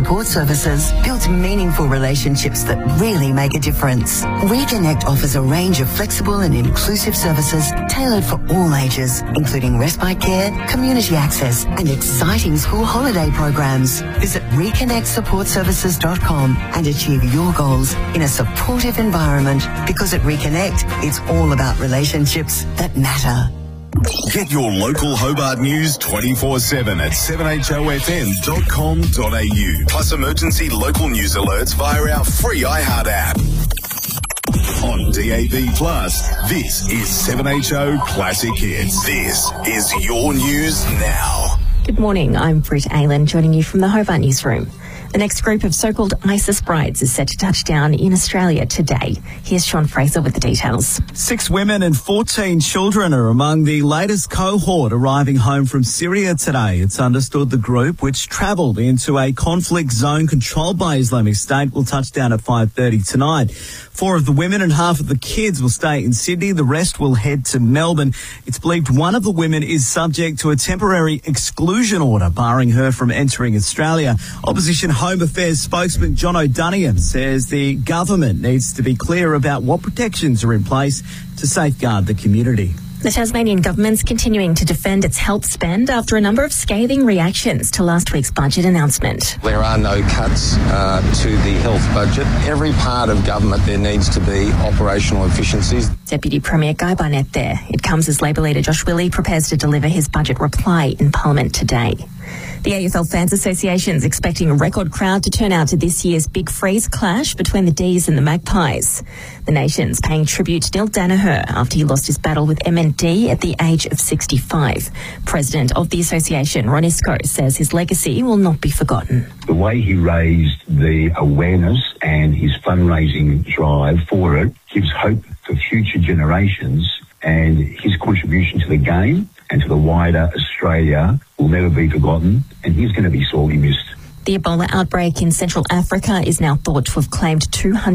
Support Services builds meaningful relationships that really make a difference. Reconnect offers a range of flexible and inclusive services tailored for all ages, including respite care, community access, and exciting school holiday programs. Visit reconnectsupportservices.com and achieve your goals in a supportive environment, because at Reconnect, it's all about relationships that matter. Get your local Hobart news 24/7 at 7hofm.com.au. Plus emergency local news alerts via our free iHeart app. On DAB+, this is 7HO Classic Hits. This is your news now. Good morning, I'm Britt Aylan, joining you from the Hobart Newsroom. The next group of so-called ISIS brides is set to touch down in Australia today. Here's Sean Fraser with the details. 6 women and 14 children are among the latest cohort arriving home from Syria today. It's understood the group, which travelled into a conflict zone controlled by Islamic State, will touch down at 5:30 tonight. 4 of the women and half of the kids will stay in Sydney. The rest will head to Melbourne. It's believed one of the women is subject to a temporary exclusion order, barring her from entering Australia. Opposition Home Affairs spokesman John O'Donoghue says the government needs to be clear about what protections are in place to safeguard the community. The Tasmanian government's continuing to defend its health spend after a number of scathing reactions to last week's budget announcement. There are no cuts to the health budget. Every part of government, there needs to be operational efficiencies. Deputy Premier Guy Barnett there. It comes as Labor leader Josh Willey prepares to deliver his budget reply in Parliament today. The AFL Fans Association is expecting a record crowd to turn out to this year's Big Freeze clash between the D's and the Magpies. The nation's paying tribute to Neil Danaher after he lost his battle with MND at the age of 65. President of the association, Ron Isco, says his legacy will not be forgotten. The way he raised the awareness and his fundraising drive for it gives hope for future generations, and his contribution to the game and to the wider Australia will never be forgotten, and he's going to be sorely missed. The Ebola outbreak in Central Africa is now thought to have claimed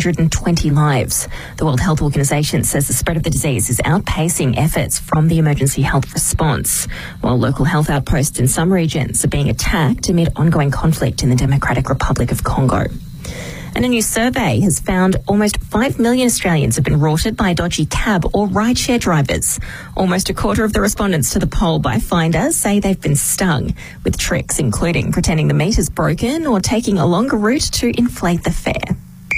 220 lives. The World Health Organization says the spread of the disease is outpacing efforts from the emergency health response, while local health outposts in some regions are being attacked amid ongoing conflict in the Democratic Republic of Congo. And a new survey has found almost 5 million Australians have been rorted by dodgy cab or rideshare drivers. Almost a quarter of the respondents to the poll by Finder say they've been stung with tricks, including pretending the meter's broken or taking a longer route to inflate the fare.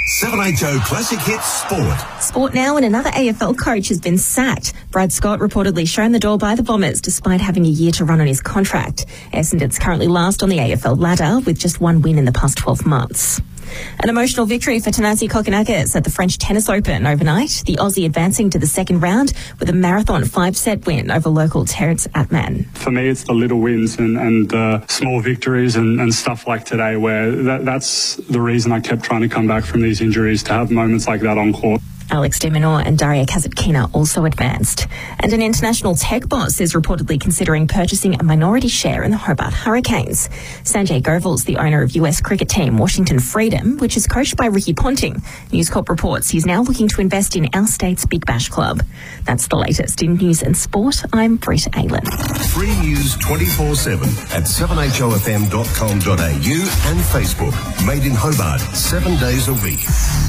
7HO Classic Hits Sport. Sport now, and another AFL coach has been sacked. Brad Scott reportedly shown the door by the Bombers despite having a year to run on his contract. Essendon's currently last on the AFL ladder with just 1 win in the past 12 months. An emotional victory for Thanasi Kokkinakis at the French Tennis Open overnight. The Aussie advancing to the second round with a marathon 5-set win over local Terence Atman. For me, it's the little wins and small victories and stuff like today, where that's the reason I kept trying to come back from these injuries, to have moments like that on court. Alex de Minaur and Daria Kasatkina also advanced. And an international tech boss is reportedly considering purchasing a minority share in the Hobart Hurricanes. Sanjay Goval's the owner of US cricket team Washington Freedom, which is coached by Ricky Ponting. News Corp reports he's now looking to invest in our state's Big Bash Club. That's the latest in news and sport. I'm Britt Aylan. Free news 24/7 at 7hofm.com.au and Facebook. Made in Hobart, 7 days a week.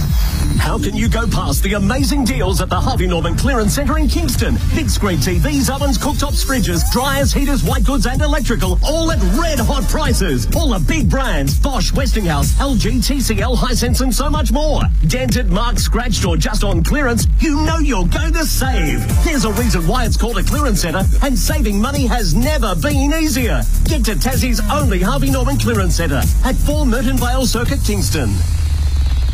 How can you go past the amazing deals at the Harvey Norman Clearance Centre in Kingston? Big screen TVs, ovens, cooktops, fridges, dryers, heaters, white goods and electrical, all at red hot prices. All the big brands, Bosch, Westinghouse, LG, TCL, Hisense and so much more. Dented, marked, scratched or just on clearance, you know you're going to save. There's a reason why it's called a clearance centre, and saving money has never been easier. Get to Tassie's only Harvey Norman Clearance Centre at 4 Merton Vale Circuit, Kingston.